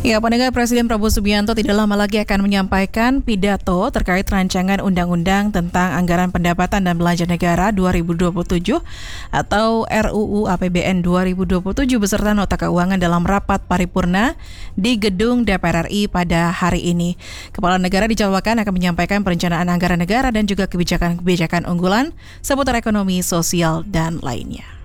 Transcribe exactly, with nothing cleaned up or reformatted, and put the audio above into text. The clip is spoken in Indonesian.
Ya, pendengar, Presiden Prabowo Subianto tidak lama lagi akan menyampaikan pidato terkait rancangan undang-undang tentang anggaran pendapatan dan belanja negara dua ribu dua puluh tujuh atau R U U A P B N dua ribu dua puluh tujuh beserta nota keuangan dalam rapat paripurna di gedung D P R R I pada hari ini. Kepala negara dijadwalkan akan menyampaikan perencanaan anggaran negara dan juga kebijakan-kebijakan unggulan seputar ekonomi, sosial, dan lainnya.